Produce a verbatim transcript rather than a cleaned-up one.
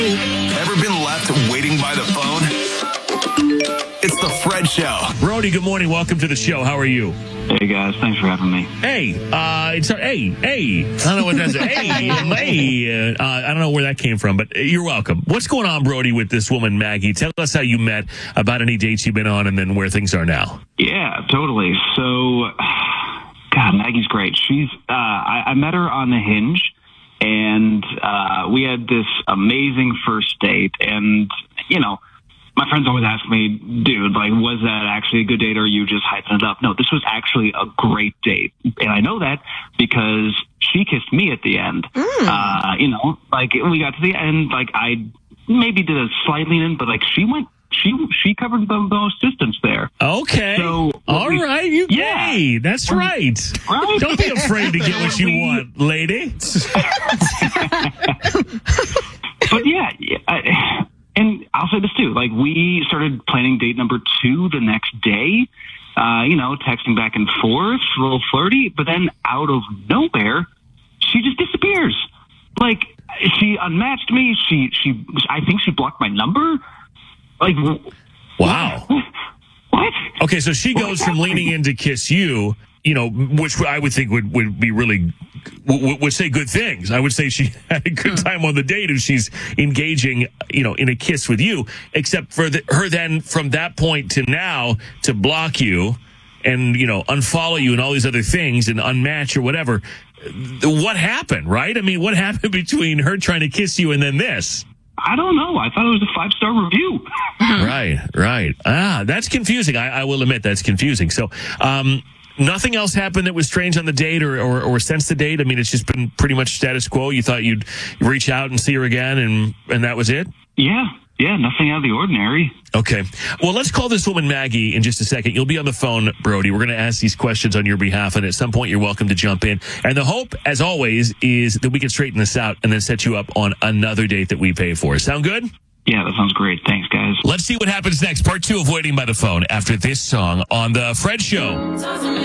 Ever been left waiting by the phone? It's the Fred Show. Brody, good morning. Welcome to the show. How are you? Hey, guys. Thanks for having me. Hey, uh, it's hey, hey. I don't know what that's. hey, hey. Uh, I don't know where that came from, but you're welcome. What's going on, Brody, with this woman, Maggie? Tell us how you met, about any dates you've been on, and then where things are now. Yeah, totally. So, God, Maggie's great. She's. Uh, I, I met her on the Hinge, and uh, we had this amazing first date. And you know, my friends always ask me, dude, like, was that actually a good date or are you just hyping it up? No, this was actually a great date. And I know that because she kissed me at the end. Mm. Uh, you know, like, we got to the end, like, I maybe did a slight lean in, but, like, she went, she she covered the most distance there. Okay. So, all we, right, you yeah. gay. That's right. Right. Don't be afraid to get what you want, lady. But, yeah, yeah I, and I'll say this, too. Like, we started planning date number two the next day, uh, you know, texting back and forth, a little flirty. But then out of nowhere, she just disappears. Like, she unmatched me. She, she, I think she blocked my number. Like, wow. What? what? Okay, so she goes from leaning in to kiss you, you know, which I would think would, would be really, would, would say good things. I would say she had a good time on the date if she's engaging, you know, in a kiss with you, except for the, her then from that point to now to block you and, you know, unfollow you and all these other things and unmatch or whatever. What happened, right? I mean, what happened between her trying to kiss you and then this? I don't know. I thought it was a five-star review. Right, right. Ah, that's confusing. I, I will admit that's confusing. So, um, nothing else happened that was strange on the date or, or, or since the date? I mean, it's just been pretty much status quo. You thought you'd reach out and see her again, and, and that was it? Yeah, yeah, nothing out of the ordinary. Okay. Well, let's call this woman Maggie in just a second. You'll be on the phone, Brody. We're going to ask these questions on your behalf, and at some point you're welcome to jump in. And the hope, as always, is that we can straighten this out and then set you up on another date that we pay for. Sound good? Yeah, that sounds great. Thanks, guys. Let's see what happens next. Part two of Waiting by the Phone after this song on The Fred Show.